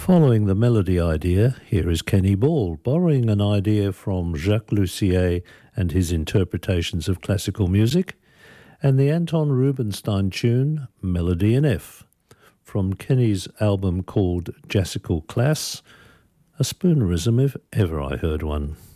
Following the melody idea, here is Kenny Ball, borrowing an idea from Jacques Lussier and his interpretations of classical music, and the Anton Rubinstein tune Melody in F, from Kenny's album called Jassical Class, a spoonerism if ever I heard one.